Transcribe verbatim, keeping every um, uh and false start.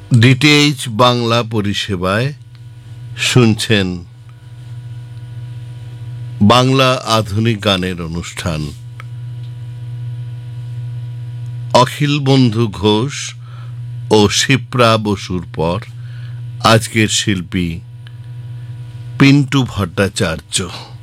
DTH Bangla পরিষেবায় শুনছেন বাংলা আধুনিক গানের অনুষ্ঠান। অখিল বন্ধু ঘোষ ও শিপ্রা বসুর পর আজকের শিল্পী পিন্টু ভট্টাচার্য।